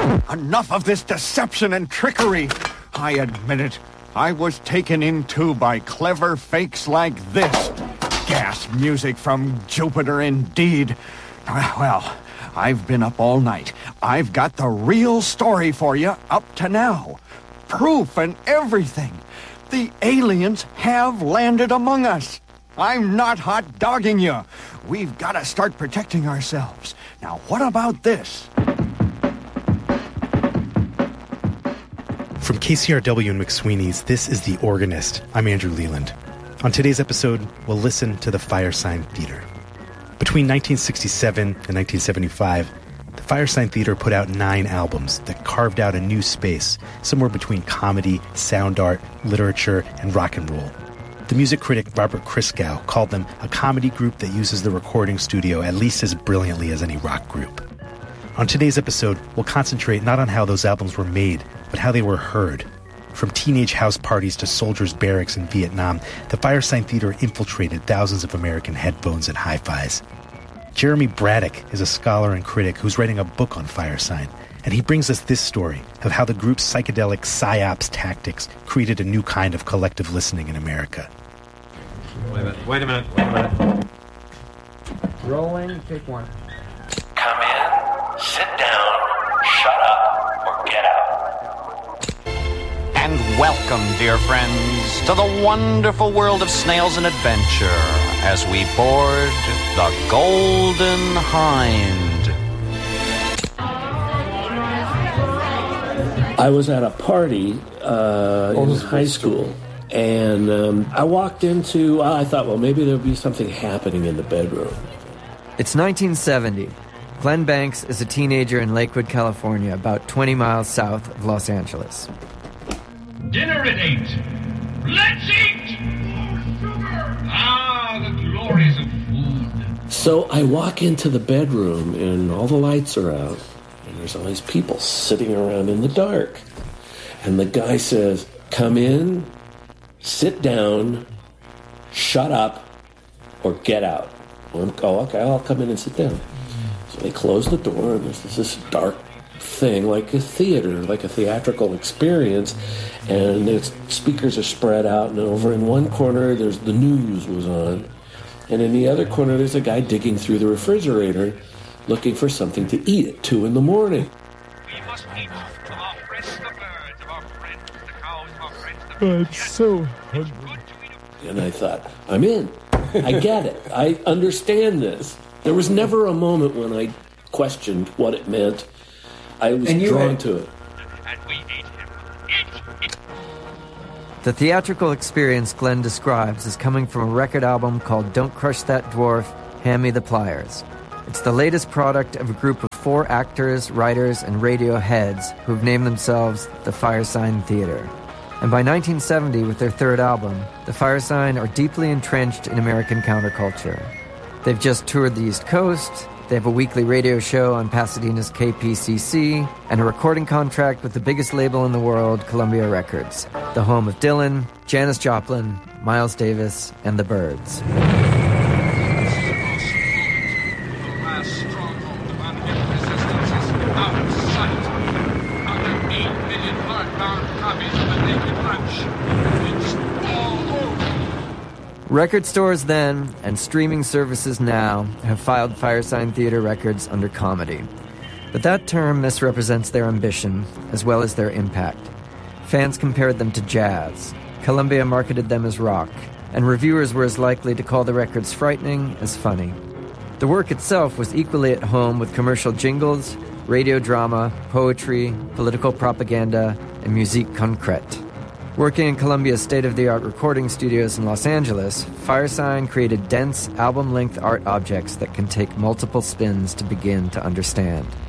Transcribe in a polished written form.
Enough of this deception and trickery. I admit it. I was taken in too by clever fakes like this. Gas music from Jupiter indeed. Well, I've been up all night. I've got the real story for you up to now. Proof and everything. The aliens have landed among us. I'm not hot-dogging you. We've got to start protecting ourselves. Now, what about this? From KCRW and McSweeney's, this is The Organist. I'm Andrew Leland. On today's episode, we'll listen to the Firesign Theater. Between 1967 and 1975, the Firesign Theater put out 9 albums that carved out a new space, somewhere between comedy, sound art, literature, and rock and roll. The music critic Robert Christgau called them a comedy group that uses the recording studio at least as brilliantly as any rock group. On today's episode, we'll concentrate not on how those albums were made, but how they were heard. From teenage house parties to soldiers' barracks in Vietnam, the Firesign Theater infiltrated thousands of American headphones and hi-fis. Jeremy Braddock is a scholar and critic who's writing a book on Firesign, and he brings us this story of how the group's psychedelic psyops tactics created a new kind of collective listening in America. Wait a minute. Rolling, take one. Come in, sit down, shut up, or get out. And welcome, dear friends, to the wonderful world of snails and adventure as we board the Golden Hind. I was at a party in high school, and I walked into, I thought, well, maybe there'll be something happening in the bedroom. It's 1970. Glenn Banks is a teenager in Lakewood, California, about 20 miles south of Los Angeles. Dinner at 8. Let's eat! Ah, the glories of food. So I walk into the bedroom, and all the lights are out, and there's all these people sitting around in the dark. And the guy says, come in, sit down, shut up, or get out. Oh, okay, I'll come in and sit down. So they close the door, and there's this dark thing, like a theater, like a theatrical experience, and the speakers are spread out, and over in one corner, there's the news was on, and in the other corner, there's a guy digging through the refrigerator, looking for something to eat at 2 a.m. We must eat of our friends, the birds, of our friends, the cows, of our friends, the birds. It's so hungry. And I thought, I'm in. I get it. I understand this. There was never a moment when I questioned what it meant. I was drawn to it. And we ate him. The theatrical experience Glenn describes is coming from a record album called Don't Crush That Dwarf, Hand Me the Pliers. It's the latest product of a group of 4 actors, writers, and radio heads who've named themselves the Firesign Theater. And by 1970, with their 3rd album, the Firesign are deeply entrenched in American counterculture. They've just toured the East Coast, they have a weekly radio show on Pasadena's KPCC, and a recording contract with the biggest label in the world, Columbia Records, the home of Dylan, Janis Joplin, Miles Davis, and the Byrds. Record stores then, and streaming services now, have filed Firesign Theater records under comedy. But that term misrepresents their ambition, as well as their impact. Fans compared them to jazz. Columbia marketed them as rock, and reviewers were as likely to call the records frightening as funny. The work itself was equally at home with commercial jingles, radio drama, poetry, political propaganda, and musique concrète. Working in Columbia's state-of-the-art recording studios in Los Angeles, Firesign created dense, album-length art objects that can take multiple spins to begin to understand.